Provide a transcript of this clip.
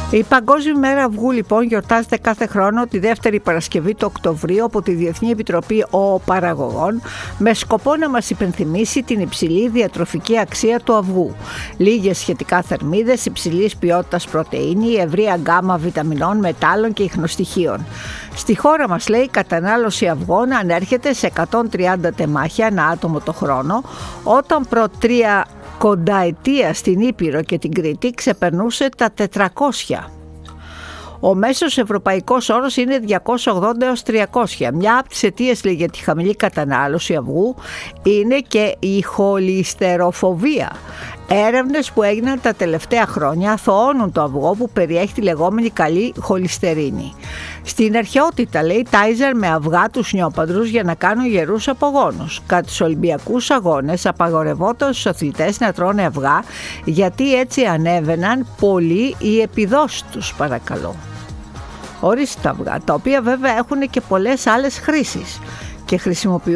Η Παγκόσμια Μέρα Αυγού λοιπόν γιορτάζεται κάθε χρόνο τη δεύτερη Παρασκευή του Οκτωβρίου από τη Διεθνή Επιτροπή Παραγωγών με σκοπό να μας υπενθυμίσει την υψηλή διατροφική αξία του αυγού. Λίγες σχετικά θερμίδες, υψηλής ποιότητας πρωτεΐνη, ευρεία γκάμα βιταμινών, μετάλλων και ιχνοστοιχείων. Στη χώρα μας, λέει, η κατανάλωση αυγών ανέρχεται σε 130 τεμάχια ανά άτομο το χρόνο, όταν προ 3 κονταετία στην Ήπειρο και την Κρήτη ξεπερνούσε τα 400. Ο μέσος ευρωπαϊκός όρος είναι 280 έως 300. Μια από τις αιτίες, λέει, για τη χαμηλή κατανάλωση αυγού είναι και η χολυστεροφοβία. Έρευνες που έγιναν τα τελευταία χρόνια αθωώνουν το αυγό που περιέχει τη λεγόμενη καλή χολυστερίνη. Στην αρχαιότητα, λέει, τάιζαν με αυγά τους νιόπαντρους για να κάνουν γερούς απογόνους. Κατά τους Ολυμπιακούς Αγώνες απαγορευόταν στους αθλητές να τρώνε αυγά, γιατί έτσι ανέβαιναν πολύ οι επιδόσεις τους, παρακαλώ. Ορίστε τα αυγά, τα οποία βέβαια έχουν και πολλές άλλες χρήσεις και χρησιμοποιούν